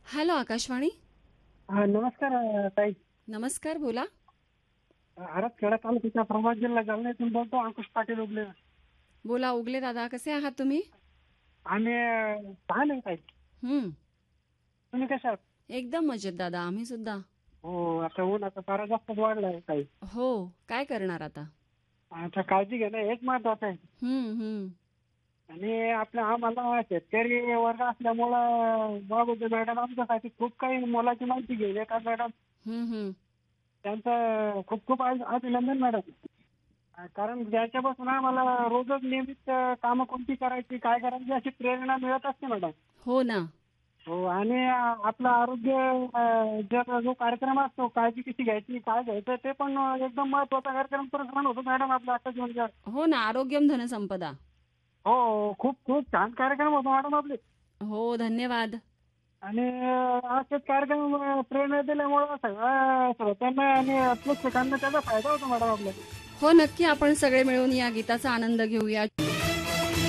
Hello Akashvani. हा, नमस्कार ताई. नमस्कार, बोला. आरत खेडा तालुक्याच्या प्रभास जिल्हा जालना इथून बोलतो. अंकुश पाटील उगले. बोला उगले दादा, कसे आहात तुम्ही? आम्ही छान आहे ताई. हम्म. तुम्ही कशा आहात? एकदम मजेत दादा, आम्ही सुद्धा. हो, आता ऊन आता फार जास्तच वाढला आहे ताई. हो, काय करणार आता? आता काळजी घेणं हेच महत्वाचं आहे. हम्म. आणि आपल्या आम्हाला शेतकरी वर्ग असल्यामुळं बाबूजी मॅडम आमच्यासाठी खूप काही मोलाची माहिती घेऊन येतात मॅडम. हम्म. त्यांचं खूप खूप अभिनंदन मॅडम. कारण ज्याच्यापासून आम्हाला रोजच नियमित कामं कोणती करायची, काय करायची अशी प्रेरणा मिळत असते मॅडम. हो ना. हो, आणि आपलं आरोग्य जर जो कार्यक्रम असतो, काळजी कशी घ्यायची, काय घ्यायचं, ते पण एकदम महत्वाचा कार्यक्रम प्रसारण होतो मॅडम आपला आता जीवनात. हो ना, आरोग्यम धनसंपदा. हो, खूप खूप छान कार्यक्रम होतो मॅडम आपले. हो, धन्यवाद. आणि असेच कार्यक्रम प्रेरणा दिल्यामुळं सगळ्या श्रोत्यांना आणि प्रेक्षकांना त्याचा फायदा होतो मॅडम आपल्याला. हो, नक्की आपण सगळे मिळून या गीताचा आनंद घेऊया.